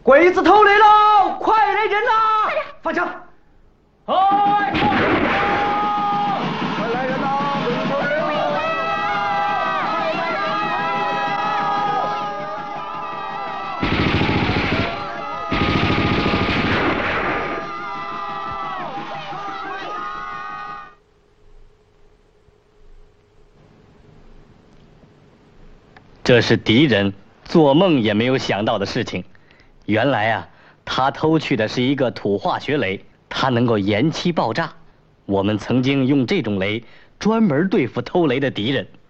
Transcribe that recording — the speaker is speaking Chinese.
鬼子偷雷喽！快来人呐！放枪！哎！快来人呐！鬼子偷雷喽！ 这是敌人做梦也没有想到的事情。原来啊，他偷去的是一个土化学雷，它能够延期爆炸。我们曾经用这种雷专门对付偷雷的敌人。